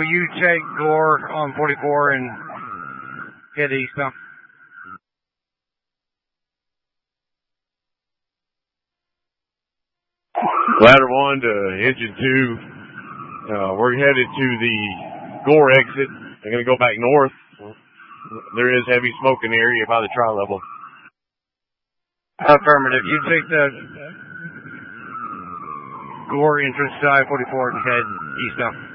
will you take Gore on 44 and head eastbound? Ladder 1 to engine 2. We're headed to the Gore exit. They're going to go back north. There is heavy smoke in the area by the tri-level. Affirmative. You take the Gore entrance to I-44 and head eastbound.